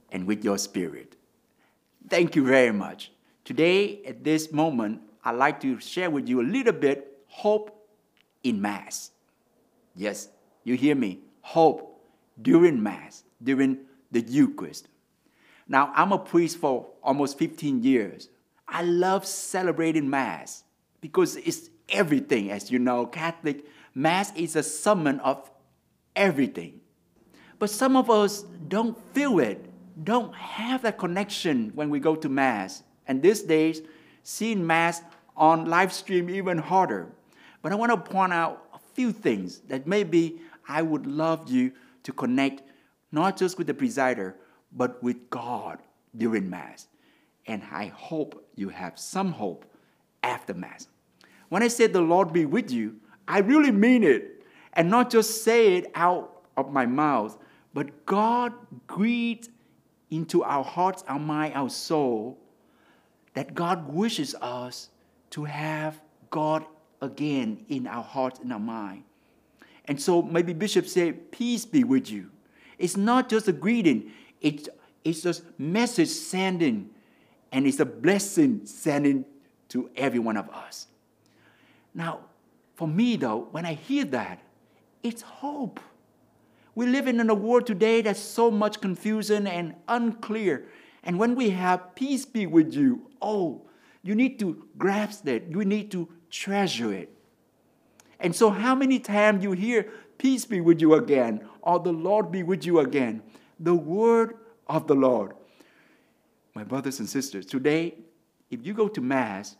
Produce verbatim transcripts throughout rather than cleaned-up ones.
and with your spirit. Thank you very much. Today, at this moment, I'd like to share with you a little bit hope in Mass. Yes, you hear me. Hope during Mass, during the Eucharist. Now, I'm a priest for almost fifteen years. I love celebrating Mass because it's everything. As you know, Catholic Mass is a summon of everything. But some of us don't feel it, don't have that connection when we go to Mass. And these days, seeing Mass on live stream even harder. But I want to point out a few things that maybe I would love you to connect not just with the presider, but with God during Mass. And I hope you have some hope after Mass. When I say the Lord be with you, I really mean it. And not just say it out of my mouth, but God breathes into our hearts, our mind, our soul, that God wishes us to have God again in our hearts and our mind. And so maybe Bishop said, peace be with you. It's not just a greeting. It's, it's just message sending. And it's a blessing sending to every one of us. Now, for me though, when I hear that, it's hope. We're living in a world today that's so much confusion and unclear. And when we have peace be with you, oh, you need to grasp that. You need to treasure it. And so how many times you hear peace be with you again, or the Lord be with you again? The word of the Lord. My brothers and sisters, today, if you go to Mass,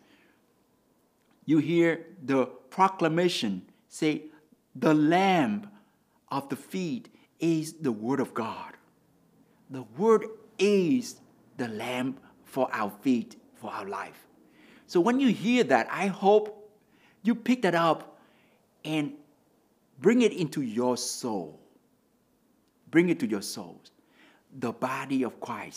you hear the proclamation say, the lamp of the feet is the word of God. The word is the lamp for our feet, for our life. So when you hear that, I hope you pick that up and bring it into your soul. Bring it to your souls. The body of Christ